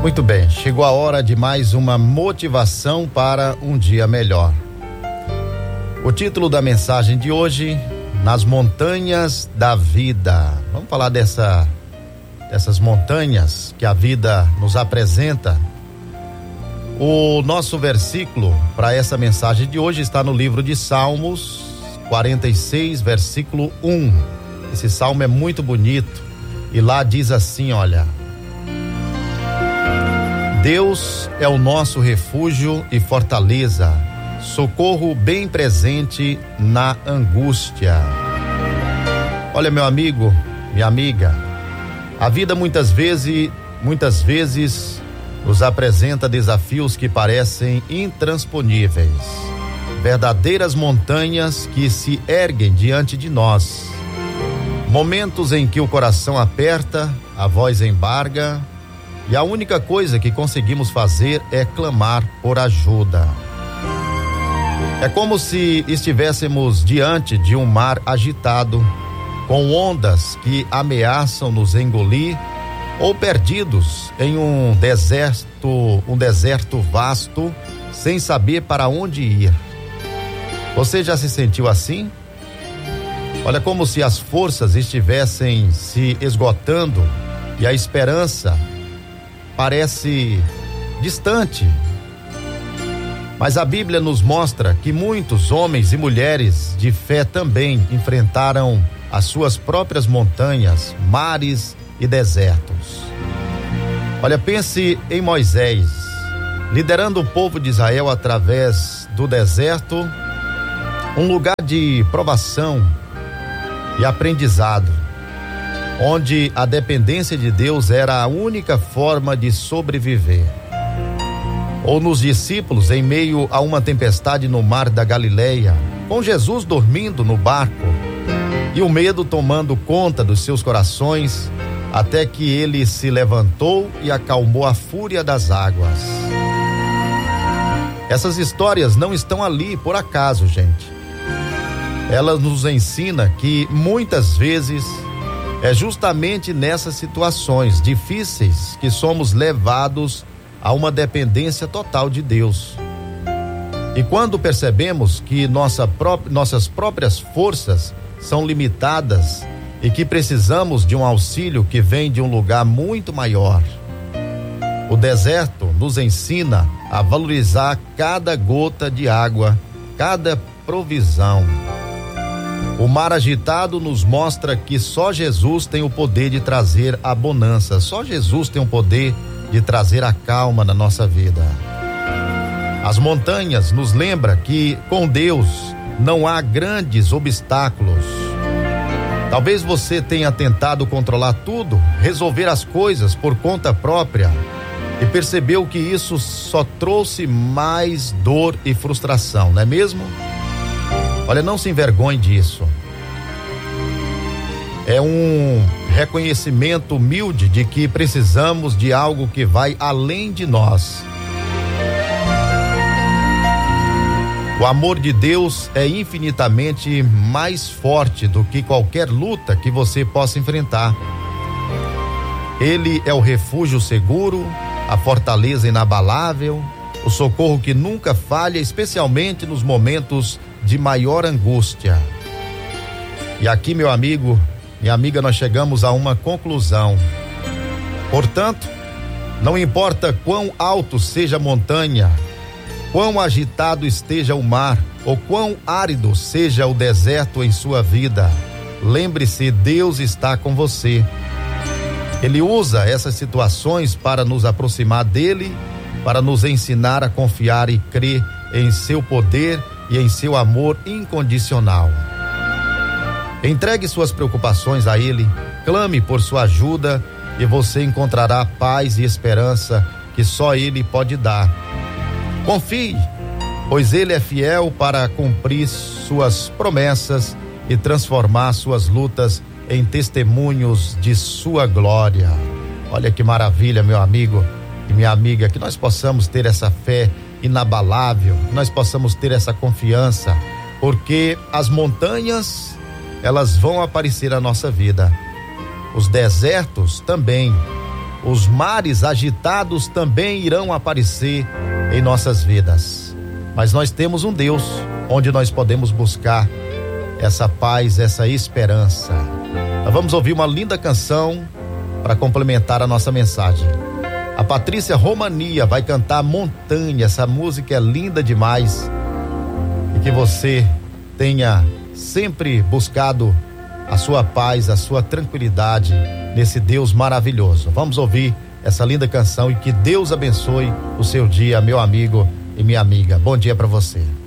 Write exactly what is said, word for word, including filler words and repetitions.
Muito bem, chegou a hora de mais uma motivação para um dia melhor. O título da mensagem de hoje: Nas montanhas da vida. Vamos falar dessa, dessas montanhas que a vida nos apresenta. O nosso versículo para essa mensagem de hoje está no livro de Salmos quarenta e seis, versículo um. Esse salmo é muito bonito e lá diz assim, olha: Deus é o nosso refúgio e fortaleza, socorro bem presente na angústia. Olha, meu amigo, minha amiga, a vida muitas vezes, muitas vezes nos apresenta desafios que parecem intransponíveis, verdadeiras montanhas que se erguem diante de nós. Momentos em que o coração aperta, a voz embarga, e a única coisa que conseguimos fazer é clamar por ajuda. É como se estivéssemos diante de um mar agitado, com ondas que ameaçam nos engolir, ou perdidos em um deserto, um deserto vasto, sem saber para onde ir. Você já se sentiu assim? Olha, como se as forças estivessem se esgotando e a esperança parece distante. Mas a Bíblia nos mostra que muitos homens e mulheres de fé também enfrentaram as suas próprias montanhas, mares e desertos. Olha, pense em Moisés, liderando o povo de Israel através do deserto, um lugar de provação e aprendizado, onde a dependência de Deus era a única forma de sobreviver. Ou nos discípulos em meio a uma tempestade no mar da Galileia, com Jesus dormindo no barco e o medo tomando conta dos seus corações, até que ele se levantou e acalmou a fúria das águas. Essas histórias não estão ali por acaso, gente. Elas nos ensinam que muitas vezes é justamente nessas situações difíceis que somos levados a uma dependência total de Deus. E quando percebemos que nossa pró- nossas próprias forças são limitadas e que precisamos de um auxílio que vem de um lugar muito maior, o deserto nos ensina a valorizar cada gota de água, cada provisão. O mar agitado nos mostra que só Jesus tem o poder de trazer a bonança, só Jesus tem o poder de trazer a calma na nossa vida. As montanhas nos lembram que com Deus não há grandes obstáculos. Talvez você tenha tentado controlar tudo, resolver as coisas por conta própria e percebeu que isso só trouxe mais dor e frustração, não é mesmo? Olha, não se envergonhe disso. É um reconhecimento humilde de que precisamos de algo que vai além de nós. O amor de Deus é infinitamente mais forte do que qualquer luta que você possa enfrentar. Ele é o refúgio seguro, a fortaleza inabalável, o socorro que nunca falha, especialmente nos momentos de maior angústia. E aqui, meu amigo, minha amiga, nós chegamos a uma conclusão. Portanto, não importa quão alto seja a montanha, quão agitado esteja o mar, ou quão árido seja o deserto em sua vida, lembre-se, Deus está com você. Ele usa essas situações para nos aproximar dele, para nos ensinar a confiar e crer em seu poder e em seu amor incondicional. Entregue suas preocupações a ele, clame por sua ajuda e você encontrará paz e esperança que só ele pode dar. Confie, pois ele é fiel para cumprir suas promessas e transformar suas lutas em testemunhos de sua glória. Olha que maravilha, meu amigo e minha amiga, que nós possamos ter essa fé inabalável, que nós possamos ter essa confiança, porque as montanhas, elas vão aparecer na nossa vida, os desertos também, os mares agitados também irão aparecer em nossas vidas. Mas nós temos um Deus onde nós podemos buscar essa paz, essa esperança. Nós vamos ouvir uma linda canção para complementar a nossa mensagem. A Patrícia Romania vai cantar Montanha. Essa música é linda demais. E que você tenha sempre buscado a sua paz, a sua tranquilidade nesse Deus maravilhoso. Vamos ouvir essa linda canção e que Deus abençoe o seu dia, meu amigo e minha amiga. Bom dia para você.